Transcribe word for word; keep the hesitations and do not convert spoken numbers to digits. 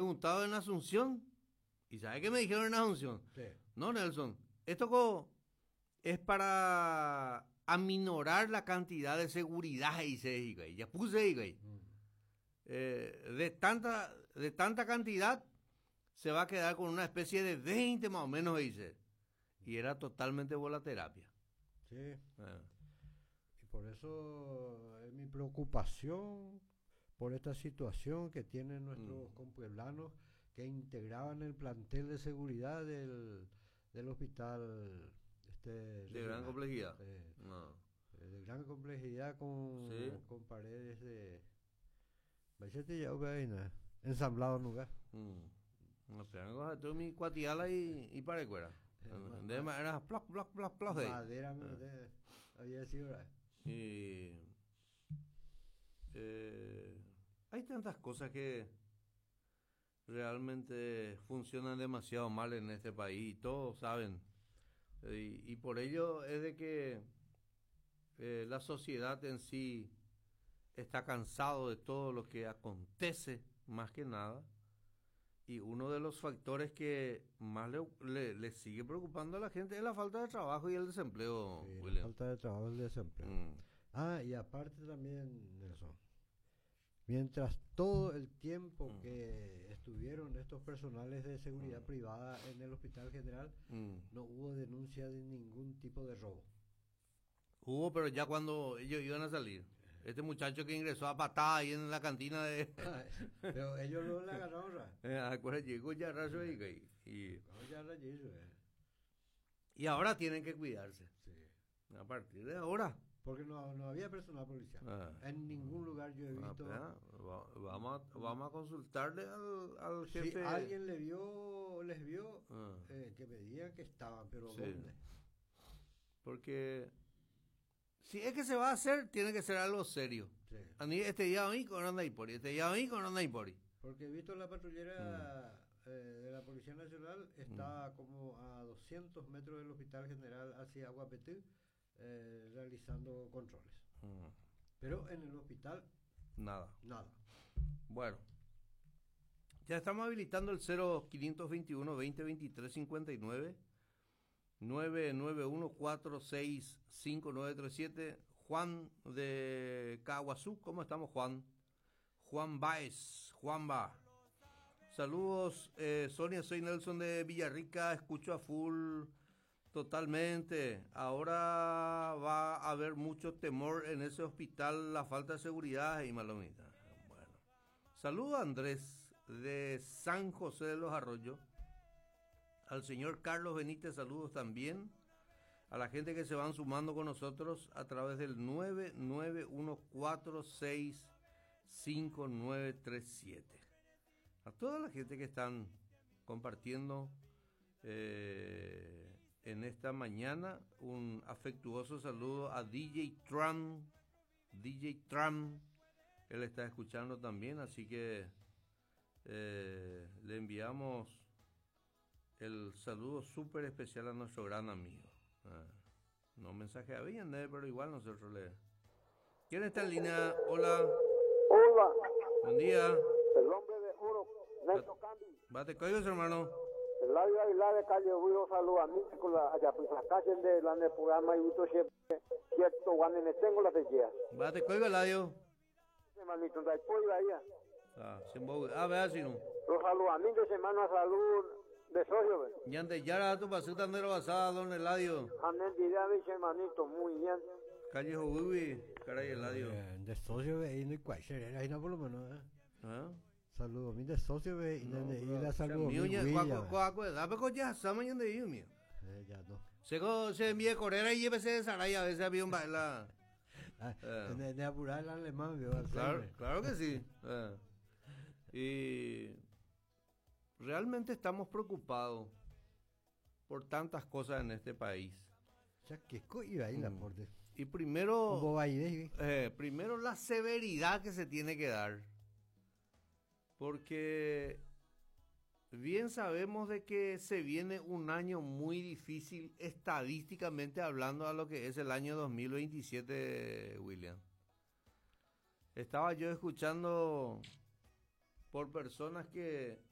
preguntado en Asunción. ¿Y sabe qué me dijeron en Asunción? Sí. No, Nelson. Esto co- es para aminorar la cantidad de seguridad. Y se dijo, ya puse, güey. Mm. Eh, de tanta de tanta cantidad se va a quedar con una especie de veinte más o menos, dice. Y era totalmente volaterapia. Sí. Ah. Y por eso es mi preocupación por esta situación que tienen nuestros Mm. compueblanos que integraban el plantel de seguridad del, del hospital este, De regional. gran complejidad. Eh, No. eh, de gran complejidad con, Sí. con paredes de... Bachete ya, vaina, ensamblado en lugar. Mm. No sé, tú mi cuatiala y, y para cuera. De manera, ploc, ploc, ploc, ploc. ahí. Madera me Ah. de- había sido, ¿verdad? Y eh, hay tantas cosas que realmente funcionan demasiado mal en este país y todos saben. Y, y por ello es de que eh, la sociedad en sí está cansado de todo lo que acontece, más que nada. Y uno de los factores que más le, le- le sigue preocupando a la gente es la falta de trabajo y el desempleo, Sí, la William. falta de trabajo y el desempleo. Mm, Ah, y aparte también, Nelson, mientras todo el tiempo Mm. que estuvieron estos personales de seguridad Mm. privada en el Hospital General, mm. no hubo denuncia de ningún tipo de robo. Hubo, pero ya cuando ellos iban a salir. Este muchacho que ingresó a patada ahí en la cantina de... Pero ellos no la agarraron, ¿verdad? Eh, acuérdate, llegó ya raso y, y, No, ya la hizo, eh. y ahora tienen que cuidarse. Sí. A partir de ahora. Porque no, no había personal policial. Ah. En ningún lugar yo he Ah, visto. espera, va- vamos, a, vamos a consultarle al, al Si jefe. alguien le vio, les vio, Ah. eh, que me digan que estaban, pero Sí. ¿dónde? Porque si es que se va a hacer, tiene que ser algo serio. Sí. A mí este día a mí con anda y por este día a mí con anda y por. Porque he visto la patrullera Mm. eh, de la Policía Nacional, está como a doscientos metros del Hospital General hacia Aguapetí, eh, realizando controles. Mm, Pero en el hospital, Nada. nada. Bueno. Ya estamos habilitando el cero quinientos veintiuno veinte veintitrés cincuenta y nueve nueve nueve uno cuatro seis cinco nueve tres siete. Juan de Caguazú, ¿cómo estamos, Juan? Juan Baez, Juan Ba. Saludos, eh, Sonia, soy Nelson de Villarrica, escucho a full totalmente. Ahora va a haber mucho temor en ese hospital, la falta de seguridad y malomita. Bueno, saludo a Andrés de San José de los Arroyos, al señor Carlos Benítez, saludos también, a la gente que se van sumando con nosotros a través del nueve nueve uno cuatro seis cinco nueve tres siete. A toda la gente que están compartiendo eh, en esta mañana, un afectuoso saludo a D J Trump, D J Trump, él está escuchando también, así que eh, le enviamos el saludo súper especial a nuestro gran amigo. Ah, no mensaje habían, ¿eh? Pero igual nosotros le... ¿Quién está en línea? Hola, Hola, buen día. el hombre de oro, Nelson Candy, Bate códigos, hermano. el labio Aguilar de Calle Ruido, saludo a mí, con la, allá, pues, la calle de la del programa, y uno siempre, cierto, guanen, tengo la tequila. Bate código, Eladio. Hermanito, no hay pollo ahí, Ah, sin bobo. Ah, vea, si no. los saludos a mí de semana, salud de socio, ¿ves? Y antes ya era tu pasita andero basada, don Eladio. Amén, diré a mis hermanitos, muy bien. Calle Jobubi, caray, Eladio. Eh, de socio ve no hay cualquier, ahí no por lo menos, ¿eh? ¿Ah? Saludos, mi de socio ve y No, de y pero, la o sea, saludo mi mío ya- Willa, cuaco- ve. cuaco, dame con ya, sama y ande yo, mío. Eh, ya no. Se go- se envíe correr y llévese de Saraya, a veces había un baila. Ah, Eh. de, de apurar el alemán, vio al Claro, Alzheimer. claro que sí. Eh. Y realmente estamos preocupados por tantas cosas en este país. Ya que iba ahí la Mm. porte. Y primero, Como Baide, eh, primero la severidad que se tiene que dar. Porque bien sabemos de que se viene un año muy difícil estadísticamente hablando a lo que es el año dos mil veintisiete, William. Estaba yo escuchando por personas que